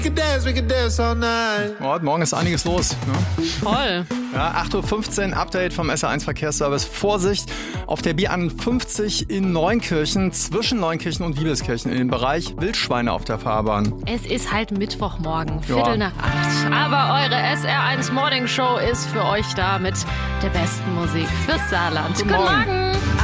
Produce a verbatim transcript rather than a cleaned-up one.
Oh, heute Morgen ist einiges los. Ne? Voll. Ja, acht Uhr fünfzehn, Update vom S R eins Verkehrsservice. Vorsicht auf der B einundfünfzig in Neunkirchen, zwischen Neunkirchen und Wiebelskirchen, in dem Bereich Wildschweine auf der Fahrbahn. Es ist halt Mittwochmorgen, Viertel Ja. nach acht. Aber eure S R eins Morning Show ist für euch da mit der besten Musik fürs Saarland. Guten Guten Morgen. Morgen.